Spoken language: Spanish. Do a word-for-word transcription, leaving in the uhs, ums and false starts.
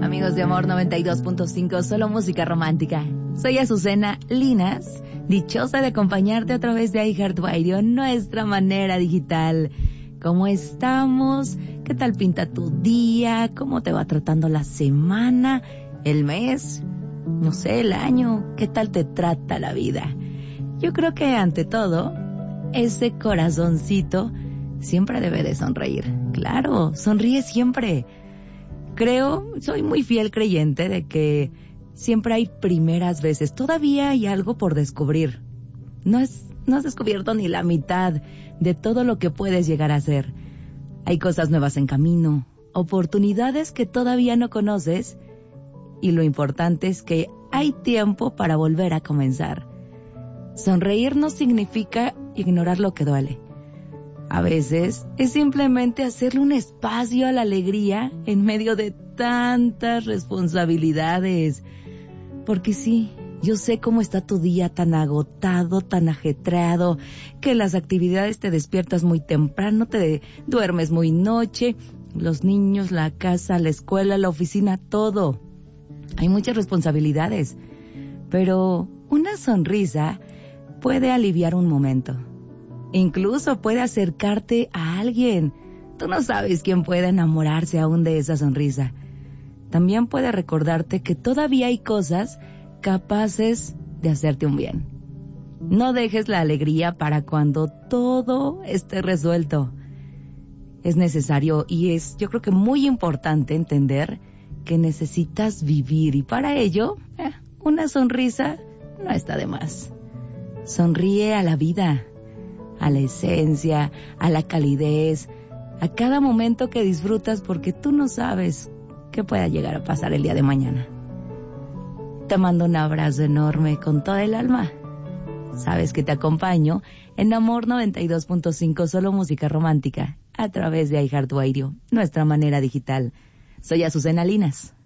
Amigos de Amor noventa y dos punto cinco, solo música romántica. Soy Azucena Linas, dichosa de acompañarte a través de iHeartRadio, nuestra manera digital. ¿Cómo estamos? ¿Qué tal pinta tu día? ¿Cómo te va tratando la semana? ¿El mes? No sé, el año. ¿Qué tal te trata la vida? Yo creo que ante todo, ese corazoncito siempre debe de sonreír. Claro, sonríe siempre. Creo, soy muy fiel creyente de que siempre hay primeras veces. Todavía hay algo por descubrir. No es, no has descubierto ni la mitad de todo lo que puedes llegar a ser. Hay cosas nuevas en camino, oportunidades que todavía no conoces, y lo importante es que hay tiempo para volver a comenzar. Sonreír no significa ignorar lo que duele. A veces es simplemente hacerle un espacio a la alegría en medio de tantas responsabilidades. Porque sí, yo sé cómo está tu día tan agotado, tan ajetreado, que las actividades te despiertas muy temprano, te duermes muy noche, los niños, la casa, la escuela, la oficina, todo. Hay muchas responsabilidades, pero una sonrisa puede aliviar un momento. Incluso puede acercarte a alguien. Tú no sabes quién puede enamorarse aún de esa sonrisa. También puede recordarte que todavía hay cosas capaces de hacerte un bien. No dejes la alegría para cuando todo esté resuelto. Es necesario y es, yo creo que muy importante entender que necesitas vivir, y para ello, eh, una sonrisa no está de más. Sonríe a la vida, a la esencia, a la calidez, a cada momento que disfrutas, porque tú no sabes qué pueda llegar a pasar el día de mañana. Te mando un abrazo enorme con toda el alma. Sabes que te acompaño en Amor noventa y dos punto cinco, solo música romántica, a través de iHeartRadio, nuestra manera digital. Soy Azucena Linas.